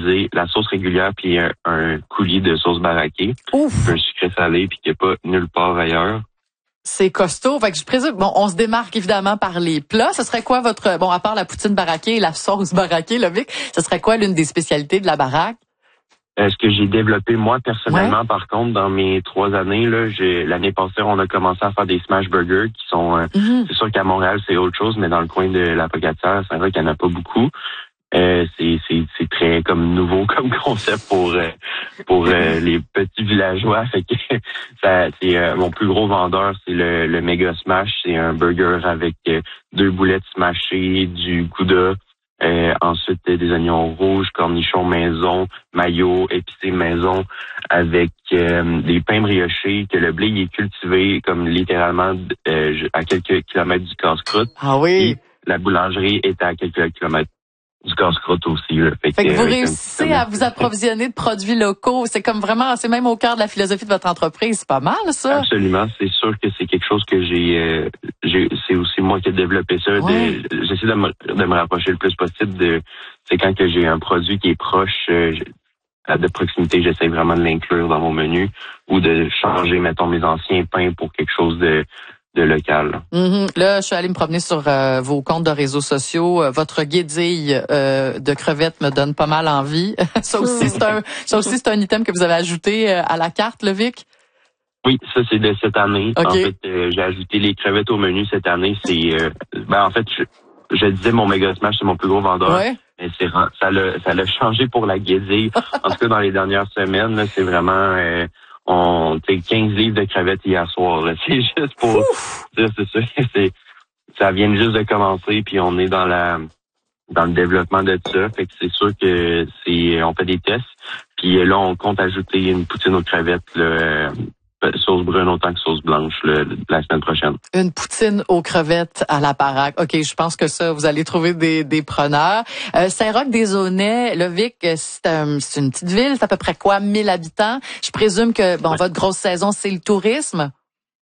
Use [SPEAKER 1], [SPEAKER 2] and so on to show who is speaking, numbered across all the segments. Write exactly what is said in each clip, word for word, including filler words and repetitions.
[SPEAKER 1] utiliser la sauce régulière puis un, un coulis de sauce baraquée.
[SPEAKER 2] Ouf!
[SPEAKER 1] Un sucré salé puis qu'il n'y a pas nulle part ailleurs.
[SPEAKER 2] C'est costaud. Fait que je présume, bon, on se démarque évidemment par les plats. Ce serait quoi votre, bon, à part la poutine baraquée et la sauce baraquée, là, Vic, ce serait quoi l'une des spécialités de la baraque?
[SPEAKER 1] Euh, ce que j'ai développé moi personnellement,
[SPEAKER 2] Ouais.
[SPEAKER 1] par contre, dans mes trois années, là, j'ai l'année passée, on a commencé à faire des smash burgers qui sont, euh,
[SPEAKER 2] Mm-hmm.
[SPEAKER 1] c'est sûr qu'à Montréal c'est autre chose, mais dans le coin de la Pocatière, c'est vrai qu'il n'y en a pas beaucoup. Euh, c'est, c'est, c'est très comme nouveau comme concept pour euh, pour euh, les petits villageois. Fait que ça, c'est euh, mon plus gros vendeur, c'est le, le Mega Smash. C'est un burger avec euh, deux boulettes smashées, du gouda, euh, ensuite euh, des oignons rouges, cornichons maison, mayo, épicé maison, avec euh, des pains briochés, que le blé il est cultivé comme littéralement euh, à quelques kilomètres du casse-croûte.
[SPEAKER 2] Ah oui.
[SPEAKER 1] Et la boulangerie est à quelques kilomètres du casse-croûte aussi, là. Fait,
[SPEAKER 2] Fait que
[SPEAKER 1] que,
[SPEAKER 2] vous
[SPEAKER 1] avec
[SPEAKER 2] réussissez à vous approvisionner de produits locaux. C'est comme vraiment, c'est même au cœur de la philosophie de votre entreprise. C'est pas mal, ça?
[SPEAKER 1] Absolument. C'est sûr que c'est quelque chose que j'ai, euh, j'ai, c'est aussi moi qui ai développé ça.
[SPEAKER 2] Ouais.
[SPEAKER 1] De, j'essaie de me, de me rapprocher le plus possible de, c'est quand que j'ai un produit qui est proche, euh, de proximité, j'essaie vraiment de l'inclure dans mon menu ou de changer, mettons, mes anciens pains pour quelque chose de, de local.
[SPEAKER 2] Mm-hmm. Là, je suis allée me promener sur euh, vos comptes de réseaux sociaux. Euh, votre guédille euh, de crevettes me donne pas mal envie. ça aussi, c'est un, ça aussi, c'est un item que vous avez ajouté euh, à la carte, le Vic?
[SPEAKER 1] Oui, ça c'est de cette année.
[SPEAKER 2] Okay.
[SPEAKER 1] En fait, euh, j'ai ajouté les crevettes au menu cette année. C'est, euh, ben en fait, je, je disais mon Mega Smash, c'est mon plus gros vendeur.
[SPEAKER 2] Ouais.
[SPEAKER 1] Mais c'est, ça l'a, ça l'a changé pour la guédille. En tout cas, dans les dernières semaines, là, c'est vraiment, euh, on, tu sais, quinze livres de crevettes hier soir. Là. C'est juste pour dire, c'est ça, c'est, ça vient juste de commencer, puis on est dans la, dans le développement de ça. Fait que c'est sûr que c'est, on fait des tests. Puis là, on compte ajouter une poutine aux crevettes, là, euh, sauce brune autant que sauce blanche là, la semaine prochaine.
[SPEAKER 2] Une poutine aux crevettes à la baraque. OK, je pense que ça, vous allez trouver des, des preneurs. Euh, Saint-Roch-des-Aunais, le Vic, c'est, un, c'est une petite ville, c'est à peu près quoi, mille habitants? Je présume que, bon, ouais. Votre grosse saison, c'est le tourisme?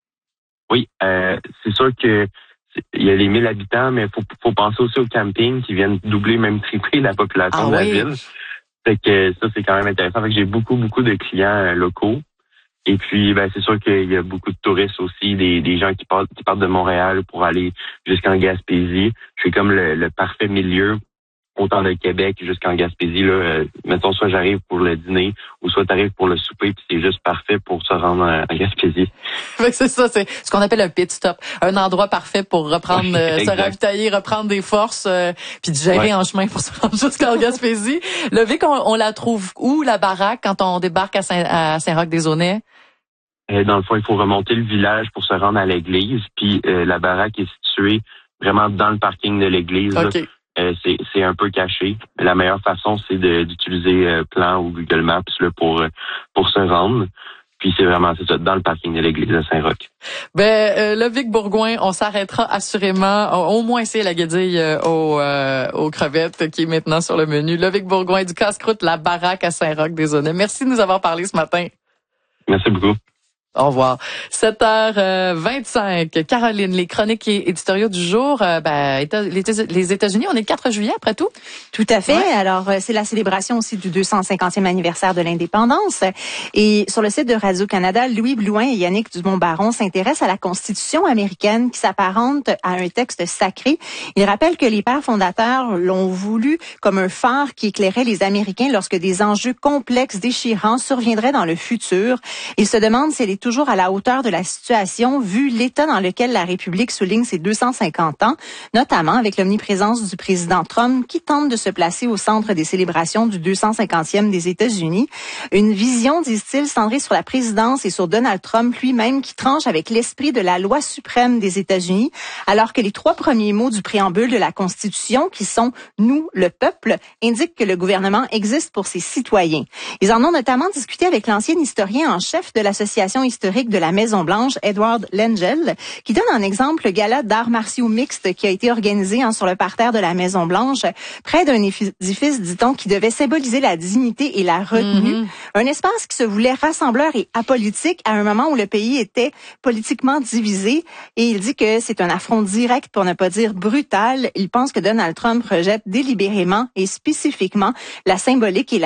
[SPEAKER 1] Oui, euh, c'est sûr que il y a les mille habitants, mais faut faut penser aussi au camping qui viennent doubler, même tripler la population
[SPEAKER 2] ah,
[SPEAKER 1] de la
[SPEAKER 2] oui.
[SPEAKER 1] ville. Fait que ça, c'est quand même intéressant. Fait que j'ai beaucoup, beaucoup de clients euh, locaux. Et puis, ben, c'est sûr qu'il y a beaucoup de touristes aussi, des, des gens qui partent, qui partent de Montréal pour aller jusqu'en Gaspésie. Je suis comme le, le parfait milieu, autant de Québec jusqu'en Gaspésie. Là, euh, mettons, soit j'arrive pour le dîner, ou soit t'arrives pour le souper, puis c'est juste parfait pour se rendre en Gaspésie.
[SPEAKER 2] C'est ça, c'est ce qu'on appelle un pit stop, un endroit parfait pour reprendre, euh, se ravitailler, reprendre des forces, euh, puis digérer ouais. en chemin pour se rendre jusqu'en Gaspésie. Le Vic, on, on la trouve où, la baraque, quand on débarque à, Saint, à Saint-Roch-des-Aunais?
[SPEAKER 1] Dans le fond, il faut remonter le village pour se rendre à l'église. Puis euh, la baraque est située vraiment dans le parking de l'église.
[SPEAKER 2] Okay.
[SPEAKER 1] Euh, c'est, c'est un peu caché. La meilleure façon, c'est de, d'utiliser euh, Plan ou Google Maps là, pour, pour se rendre. Puis c'est vraiment c'est ça, dans le parking de l'église de Saint-Roch.
[SPEAKER 2] Ben, euh, le Vic Bourgouin, on s'arrêtera assurément, au moins essayer la guédille euh, aux, euh, aux crevettes qui est maintenant sur le menu. Le Vic Bourgouin du casse-croûte, la baraque à Saint-Roch-des-Aunais. Merci de nous avoir parlé ce matin.
[SPEAKER 1] Merci beaucoup.
[SPEAKER 2] Au revoir. sept heures vingt-cinq. Caroline, les chroniques et éditoriaux du jour, euh, ben, les États-Unis, on est le quatre juillet après tout.
[SPEAKER 3] Tout à fait.
[SPEAKER 2] Ouais.
[SPEAKER 3] Alors, c'est la célébration aussi du deux cent cinquantième anniversaire de l'indépendance. Et sur le site de Radio-Canada, Louis Blouin et Yannick Dumont-Baron s'intéressent à la Constitution américaine qui s'apparente à un texte sacré. Ils rappellent que les pères fondateurs l'ont voulu comme un phare qui éclairait les Américains lorsque des enjeux complexes, déchirants surviendraient dans le futur. Ils se demandent si elle est toujours à la hauteur de la situation vu l'état dans lequel la République souligne ses deux cent cinquante ans, notamment avec l'omniprésence du président Trump qui tente de se placer au centre des célébrations du deux cent cinquantième des États-Unis. Une vision, disent-ils, centrée sur la présidence et sur Donald Trump lui-même qui tranche avec l'esprit de la loi suprême des États-Unis, alors que les trois premiers mots du préambule de la Constitution, qui sont « nous, le peuple », indiquent que le gouvernement existe pour ses citoyens. Ils en ont notamment discuté avec l'ancien historien en chef de l'Association historique de la Maison-Blanche, Edward Lengel, qui donne en exemple le gala d'arts martiaux mixtes qui a été organisé hein, sur le parterre de la Maison-Blanche, près d'un édifice, dit-on, qui devait symboliser la dignité et la retenue. Mm-hmm. Un espace qui se voulait rassembleur et apolitique à un moment où le pays était politiquement divisé. Et il dit que c'est un affront direct, pour ne pas dire brutal. Il pense que Donald Trump rejette délibérément et spécifiquement la symbolique et la